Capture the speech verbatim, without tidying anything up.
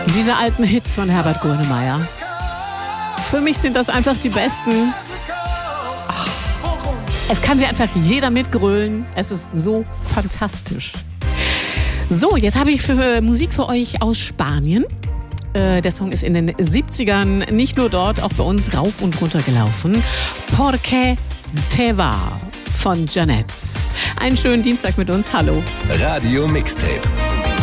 Diese alten Hits von Herbert Grönemeyer. Für mich sind das einfach die besten. Ach, es kann sie einfach jeder mitgrölen. Es ist so fantastisch. So, jetzt habe ich für Musik für euch aus Spanien. Äh, der Song ist in den siebzigern nicht nur dort, auch bei uns rauf und runter gelaufen. Porque te va von Janet. Einen schönen Dienstag mit uns. Hallo. Radio Mixtape.